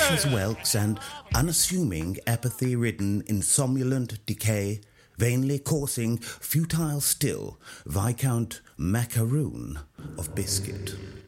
Mrs. Whelks and unassuming, apathy-ridden, insomnolent decay, vainly coursing, futile still, Viscount Macaroon of Biscuit.